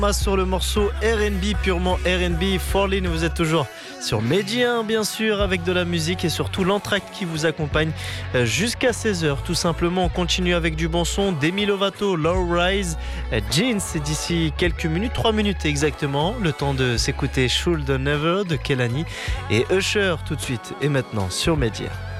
Sur le morceau R&B, purement R&B, Forlin, vous êtes toujours sur Média, bien sûr, avec de la musique et surtout l'entracte qui vous accompagne jusqu'à 16h. Tout simplement, on continue avec du bon son, Demi Lovato, Low Rise, Jeans, d'ici quelques minutes, 3 minutes exactement, le temps de s'écouter Should Never de Kelani et Usher tout de suite et maintenant sur Média.